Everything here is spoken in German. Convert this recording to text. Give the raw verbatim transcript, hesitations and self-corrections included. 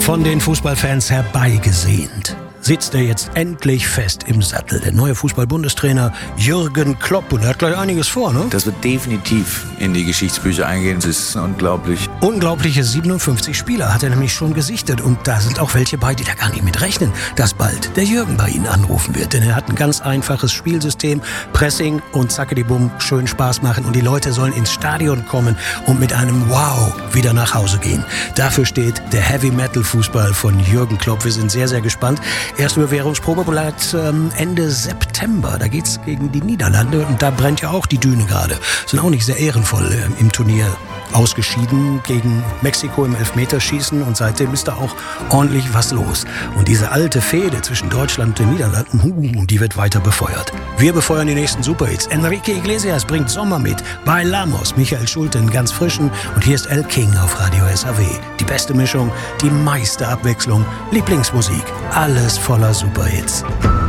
Von den Fußballfans herbeigesehnt sitzt er jetzt endlich fest im Sattel. Der neue Fußball-Bundestrainer Jürgen Klopp. Und er hat gleich einiges vor, ne? Das wird definitiv in die Geschichtsbücher eingehen. Das ist unglaublich. Unglaubliche siebenundfünfzig Spieler hat er nämlich schon gesichtet. Und da sind auch welche bei, die da gar nicht mit rechnen, dass bald der Jürgen bei ihnen anrufen wird. Denn er hat ein ganz einfaches Spielsystem. Pressing und zackedibumm, schön Spaß machen. Und die Leute sollen ins Stadion kommen und mit einem Wow wieder nach Hause gehen. Dafür steht der Heavy-Metal-Fußball von Jürgen Klopp. Wir sind sehr, sehr gespannt. Erste Bewährungsprobe bleibt ähm, Ende September. Da geht's gegen die Niederlande und da brennt ja auch die Düne gerade. Sind auch nicht sehr ehrenvoll äh, im Turnier ausgeschieden gegen Mexiko im Elfmeterschießen und seitdem ist da auch ordentlich was los. Und diese alte Fehde zwischen Deutschland und den Niederlanden, uh, die wird weiter befeuert. Wir befeuern die nächsten Superhits. Enrique Iglesias bringt Sommer mit. Bailamos, Michael Schulte, einen ganz frischen. Und hier ist El King auf Radio S A W. Die beste Mischung, die meiste Abwechslung, Lieblingsmusik, alles voller Superhits.